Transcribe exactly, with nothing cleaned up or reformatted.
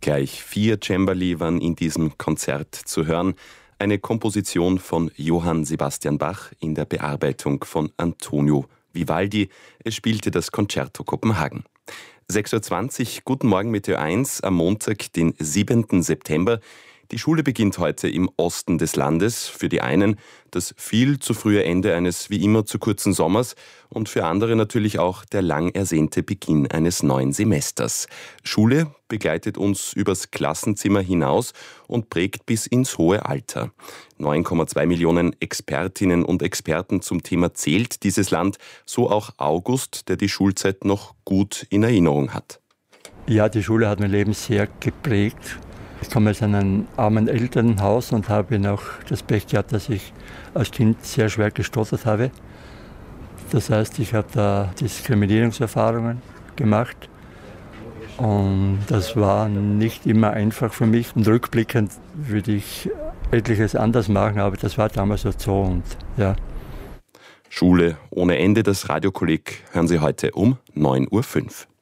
Gleich vier Cembali waren in diesem Konzert zu hören. Eine Komposition von Johann Sebastian Bach in der Bearbeitung von Antonio Vivaldi. Es spielte das Concerto Kopenhagen. sechs Uhr zwanzig, guten Morgen mit Ö eins am Montag, den siebenten September. Die Schule beginnt heute im Osten des Landes. Für die einen das viel zu frühe Ende eines wie immer zu kurzen Sommers und für andere natürlich auch der lang ersehnte Beginn eines neuen Semesters. Schule begleitet uns übers Klassenzimmer hinaus und prägt bis ins hohe Alter. neun Komma zwei Millionen Expertinnen und Experten zum Thema zählt dieses Land, so auch August, der die Schulzeit noch gut in Erinnerung hat. Ja, die Schule hat mein Leben sehr geprägt. Ich komme aus einem armen Elternhaus und habe noch das Pech gehabt, dass ich als Kind sehr schwer gestottert habe. Das heißt, ich habe da Diskriminierungserfahrungen gemacht und das war nicht immer einfach für mich. Und rückblickend würde ich etliches anders machen, aber das war damals so und ja. Schule ohne Ende, das Radiokolleg hören Sie heute um neun Uhr fünf.